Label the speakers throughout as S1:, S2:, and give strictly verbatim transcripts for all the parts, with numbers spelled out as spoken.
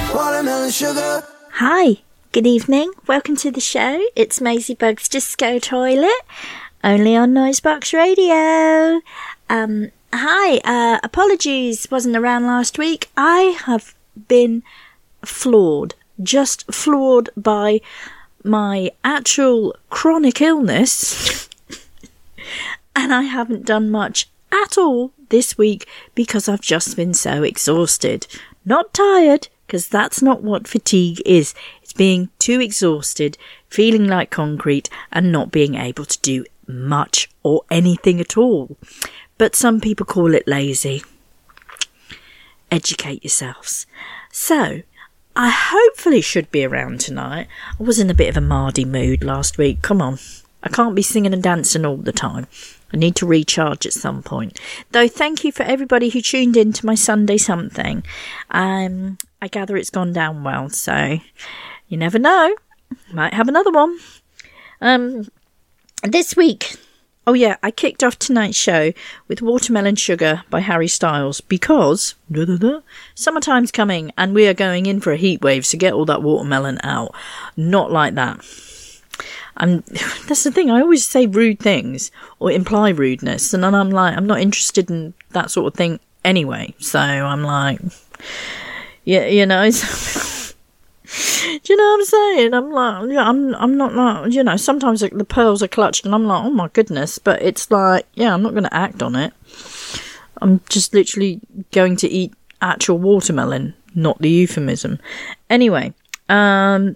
S1: Watermelon sugar.
S2: Hi, good evening. Welcome to the show. It's Maisie Bug's Disco Toilet, only on Noisebox Radio. Um, hi, uh, apologies, wasn't around last week. I have been floored, just floored by my actual chronic illness. And I haven't done much at all this week because I've just been so exhausted. Not tired, because that's not what fatigue is. It's being too exhausted, feeling like concrete, and not being able to do much or anything at all. But some people call it lazy. Educate yourselves. So, I hopefully should be around tonight. I was in a bit of a mardy mood last week. Come on. I can't be singing and dancing all the time. I need to recharge at some point. Though, thank you for everybody who tuned in to my Sunday something. Um, I gather it's gone down well, so you never know. Might have another one. Um, this week, oh yeah, I kicked off tonight's show with Watermelon Sugar by Harry Styles because da, da, da, summertime's coming and we are going in for a heat wave, so get all that watermelon out. Not like that. I'm, that's the thing, I always say rude things or imply rudeness, and then I'm like, I'm not interested in that sort of thing anyway, so I'm like, yeah, you know, it's, do you know what I'm saying? I'm like, yeah, I'm, I'm not like, you know, sometimes the pearls are clutched and I'm like, oh my goodness, but it's like, yeah, I'm not going to act on it. I'm just literally going to eat actual watermelon, not the euphemism. Anyway, um...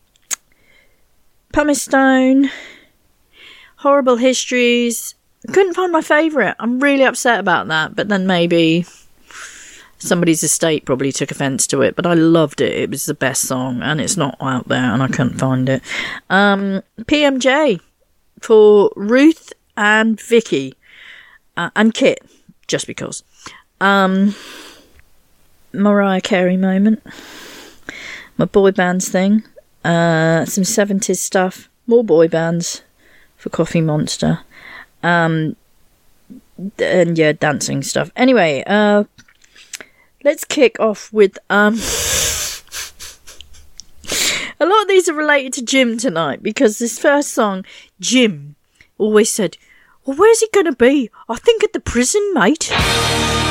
S2: Pumice Stone, Horrible Histories. Couldn't find my favourite. I'm really upset about that. But then maybe somebody's estate probably took offence to it. But I loved it. It was the best song. And it's not out there and I couldn't find it. Um, P M J for Ruth and Vicky. Uh, and Kit. Just because. Um, Mariah Carey moment. My boy bands thing. Uh, some seventies stuff, more boy bands for Coffee Monster, um, and yeah, dancing stuff. Anyway, uh, let's kick off with, um, a lot of these are related to Jim tonight, because this first song, Jim always said, well, where's he gonna be? I think at the prison, mate.